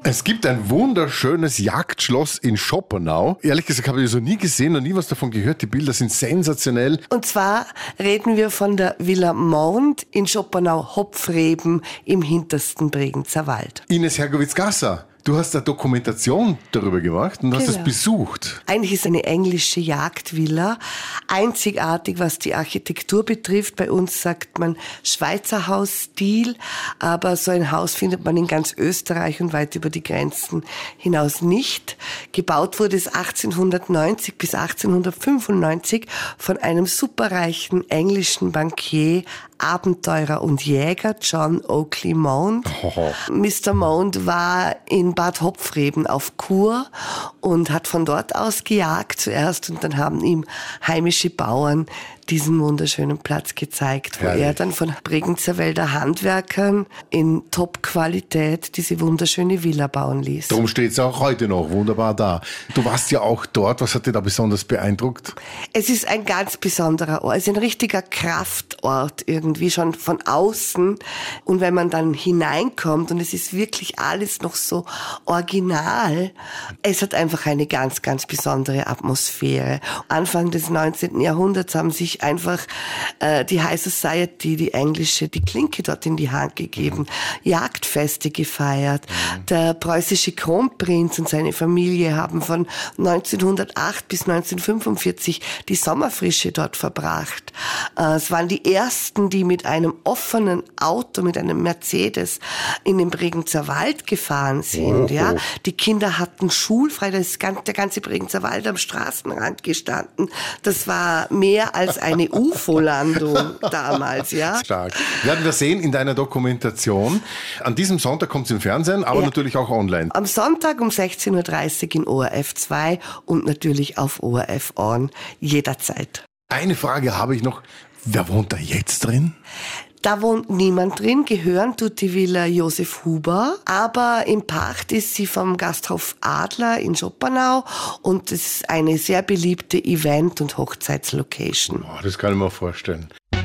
Es gibt ein wunderschönes Jagdschloss in Schopenau. Ehrlich gesagt habe ich so nie gesehen und nie was davon gehört. Die Bilder sind sensationell. Und zwar reden wir von der Villa Mond in Schopenau-Hopfreben im hintersten Bregenzer Wald. Ines Hergowitz-Gasser, du hast eine Dokumentation darüber gemacht und hast es besucht. Eigentlich ist eine englische Jagdvilla einzigartig, was die Architektur betrifft. Bei uns sagt man Schweizer Hausstil, aber so ein Haus findet man in ganz Österreich und weit über die Grenzen hinaus nicht. Gebaut wurde es 1890 bis 1895 von einem superreichen englischen Bankier, Abenteurer und Jäger John Oakley Mond. Mr. Mond war in Bad Hopfreben auf Kur und hat von dort aus gejagt zuerst und dann haben ihm heimische Bauern diesen wunderschönen Platz gezeigt, wo er dann von Bregenzer Wälder Handwerkern in Top-Qualität diese wunderschöne Villa bauen ließ. Darum steht es auch heute noch wunderbar da. Du warst ja auch dort. Was hat dich da besonders beeindruckt? Es ist ein ganz besonderer Ort. Es ist ein richtiger Kraftort irgendwie, schon von außen. Und wenn man dann hineinkommt und es ist wirklich alles noch so original, es hat einfach eine ganz, ganz besondere Atmosphäre. Anfang des 19. Jahrhunderts haben sich einfach die High Society, die englische, die Klinke dort in die Hand gegeben, Jagdfeste gefeiert. Der preußische Kronprinz und seine Familie haben von 1908 bis 1945 die Sommerfrische dort verbracht. Es waren die ersten, die mit einem offenen Auto, mit einem Mercedes in den Bregenzer Wald gefahren sind. Ja, die Kinder hatten schulfrei, der ganze Bregenzer Wald am Straßenrand gestanden. Das war mehr als eine UFO-Landung damals, ja. Stark. Werden wir sehen in deiner Dokumentation. An diesem Sonntag kommt es im Fernsehen, aber natürlich auch online. Am Sonntag um 16.30 Uhr in ORF 2 und natürlich auf ORF On jederzeit. Eine Frage habe ich noch. Wer wohnt da jetzt drin? Da wohnt niemand drin, gehören tut die Villa Josef Huber, aber im Pacht ist sie vom Gasthof Adler in Schopenau und es ist eine sehr beliebte Event- und Hochzeitslocation. Das kann ich mir vorstellen.